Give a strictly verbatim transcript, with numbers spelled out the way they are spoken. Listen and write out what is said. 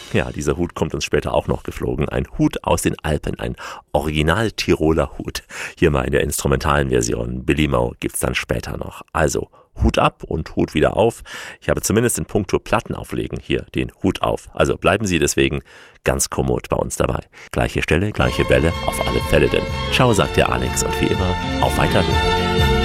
Ja, dieser Hut kommt uns später auch noch geflogen. Ein Hut aus den Alpen, ein Original-Tiroler Hut. Hier mal in der instrumentalen Version. Billy Mo gibt's dann später noch. Also Hut ab und Hut wieder auf. Ich habe zumindest in puncto Platten auflegen hier den Hut auf. Also bleiben Sie deswegen ganz kommod bei uns dabei. Gleiche Stelle, gleiche Welle, auf alle Fälle denn. Ciao, sagt der Alex und wie immer, auf Weiterhören.